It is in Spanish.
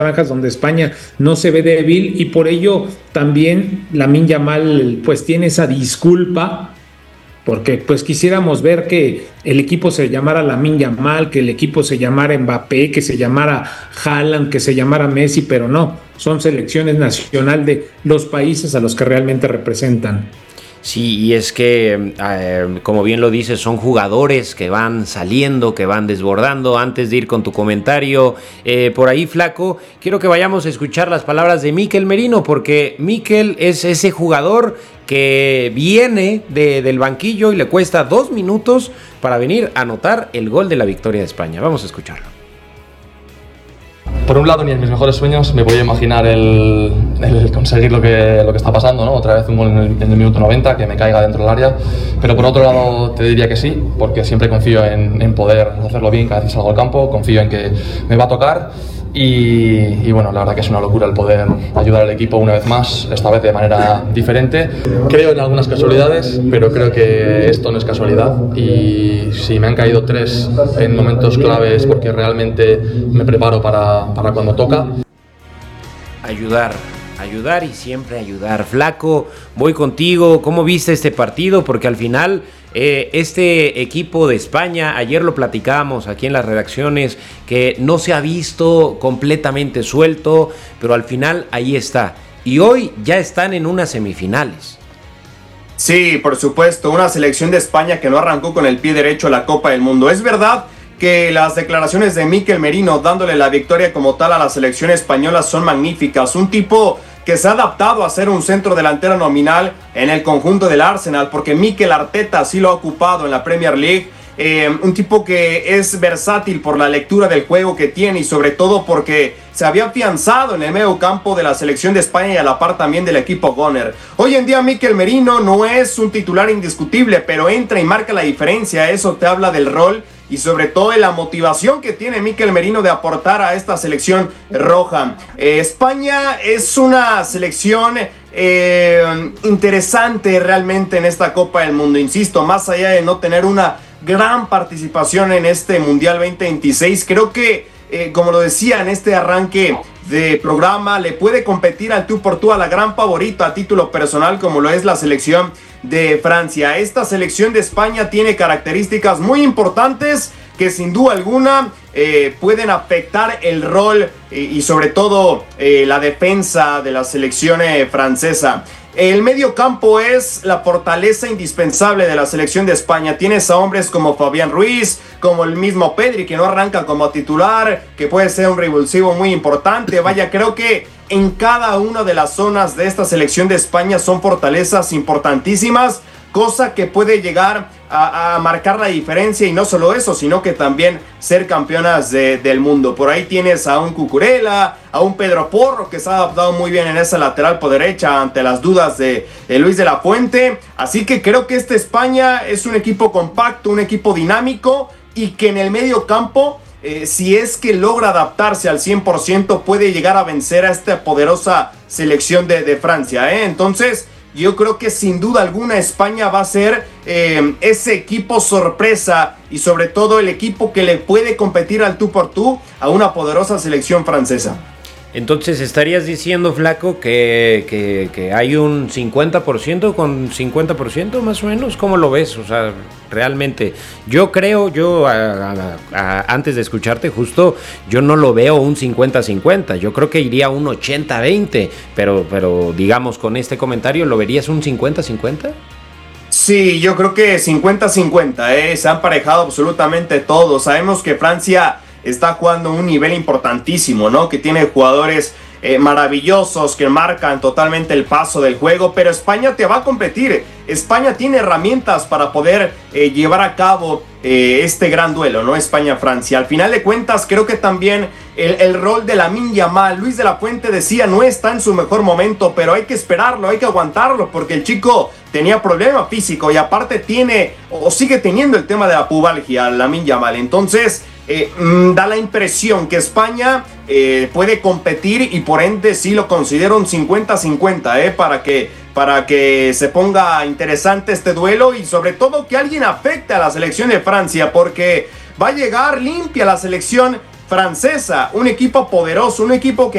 franjas donde España no se ve débil, y por ello también Lamine Yamal pues tiene esa disculpa, porque pues quisiéramos ver que el equipo se llamara Lamine Yamal, que el equipo se llamara Mbappé, que se llamara Haaland, que se llamara Messi, pero no, son selecciones nacional de los países a los que realmente representan. Sí, y es que, como bien lo dices, son jugadores que van saliendo, que van desbordando. Antes de ir con tu comentario, por ahí, Flaco, quiero que vayamos a escuchar las palabras de Mikel Merino, porque Mikel es ese jugador que viene del banquillo y le cuesta 2 minutos para venir a anotar el gol de la victoria de España. Vamos a escucharlo. Por un lado, ni en mis mejores sueños me podía imaginar el conseguir lo que está pasando, ¿no? Otra vez un gol en el minuto 90, que me caiga dentro del área. Pero por otro lado, te diría que sí, porque siempre confío en poder hacerlo bien cada vez que salgo al campo, confío en que me va a tocar. Y bueno, la verdad que es una locura el poder ayudar al equipo una vez más, esta vez de manera diferente. Creo en algunas casualidades, pero creo que esto no es casualidad, y si me han caído 3 en momentos claves porque realmente me preparo para cuando toca. Ayudar y siempre ayudar. Flaco, voy contigo. ¿Cómo viste este partido? Porque al final este equipo de España, ayer lo platicábamos aquí en las redacciones, que no se ha visto completamente suelto, pero al final ahí está. Y hoy ya están en unas semifinales. Sí, por supuesto, una selección de España que no arrancó con el pie derecho a la Copa del Mundo. Es verdad que las declaraciones de Mikel Merino dándole la victoria como tal a la selección española son magníficas. Un tipo que se ha adaptado a ser un centro delantero nominal en el conjunto del Arsenal, porque Mikel Arteta sí lo ha ocupado en la Premier League. Un tipo que es versátil por la lectura del juego que tiene, y sobre todo porque se había afianzado en el medio campo de la selección de España y a la par también del equipo Gunner. Hoy en día Mikel Merino no es un titular indiscutible, pero entra y marca la diferencia. Eso te habla del rol y sobre todo de la motivación que tiene Mikel Merino de aportar a esta selección roja. España es una selección interesante realmente en esta Copa del Mundo. Insisto, más allá de no tener una gran participación en este Mundial 2026, creo que, como lo decía en este arranque de programa, le puede competir al tú por tú a la gran favorita a título personal como lo es la selección de Francia. Esta selección de España tiene características muy importantes que sin duda alguna pueden afectar el rol y sobre todo la defensa de la selección francesa. El medio campo es la fortaleza indispensable de la selección de España. Tienes a hombres como Fabián Ruiz, como el mismo Pedri, que no arranca como titular, que puede ser un revulsivo muy importante. Vaya, creo que en cada una de las zonas de esta selección de España son fortalezas importantísimas, cosa que puede llegar a marcar la diferencia, y no solo eso, sino que también ser campeonas del mundo. Por ahí tienes a un Cucurella, a un Pedro Porro, que se ha adaptado muy bien en esa lateral por derecha ante las dudas de Luis de la Fuente. Así que creo que esta España es un equipo compacto, un equipo dinámico, y que en el medio campo, si es que logra adaptarse al 100%, puede llegar a vencer a esta poderosa selección de Francia. Entonces, yo creo que sin duda alguna España va a ser ese equipo sorpresa, y sobre todo el equipo que le puede competir al tú por tú a una poderosa selección francesa. Entonces, ¿estarías diciendo, Flaco, que hay un 50% con 50% más o menos? ¿Cómo lo ves? O sea, realmente, yo creo, antes de escucharte justo, yo no lo veo un 50-50, yo creo que iría un 80-20, pero digamos, con este comentario, ¿lo verías un 50-50? Sí, yo creo que 50-50, se han emparejado absolutamente todos. Sabemos que Francia está jugando a un nivel importantísimo, ¿no? Que tiene jugadores maravillosos que marcan totalmente el paso del juego, pero España te va a competir. España tiene herramientas para poder llevar a cabo este gran duelo, ¿no? España-Francia. Al final de cuentas, creo que también el rol de Lamine Yamal, Luis de la Fuente decía, no está en su mejor momento, pero hay que esperarlo, hay que aguantarlo, porque el chico tenía problema físico y aparte tiene o sigue teniendo el tema de la pubalgia, Lamine Yamal. Entonces, da la impresión que España puede competir, y por ende sí lo considero un 50-50 para que se ponga interesante este duelo, y sobre todo que alguien afecte a la selección de Francia, porque va a llegar limpia la selección francesa, un equipo poderoso, un equipo que